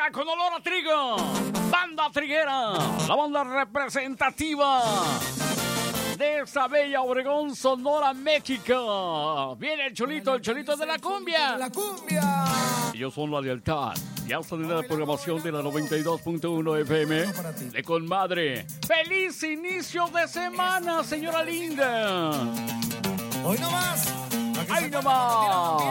banda con olor a trigo, banda triguera, la banda representativa de esa bella Obregón, Sonora, México. Viene el cholito de la cumbia. La cumbia. Ellos son La Lealtad. Ya salió la programación de la 92.1 FM de Conmadre. ¡Feliz inicio de semana, señora linda! Hoy no más. ¡Ay, no más!